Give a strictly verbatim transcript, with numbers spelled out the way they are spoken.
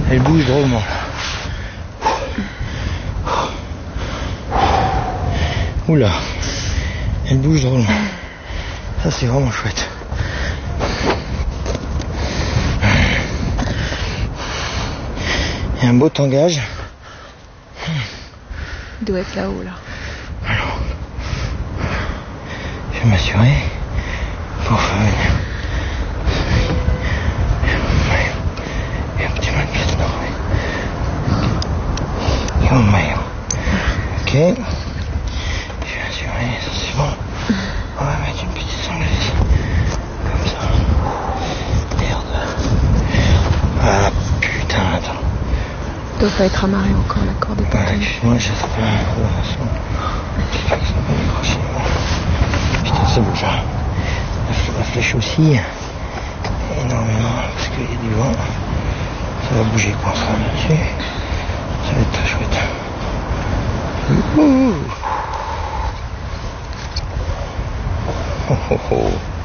Elle bouge drôlement. Oula, elle bouge drôlement. Ça c'est vraiment chouette. Il y a un beau tangage. Il doit être là-haut là. Alors, je vais m'assurer pour faire venir. Il y a un petit mal de pièce nord. Il y a un maillot. Ok. Je vais assurer, ça c'est bon. On va mettre une petite sangle ici. Comme ça. Merde. Ah putain, attends. Il doit pas être amarré encore la corde est pas Ouais, tenue. excuse-moi, je sais pas la façon. Putain, ça bouge. Hein. La flèche aussi. Énormément, parce qu'il y a du vent. Ça va bouger quand on sera là-dessus. Ça va être très chouette. Ouh. Oh, oh, oh.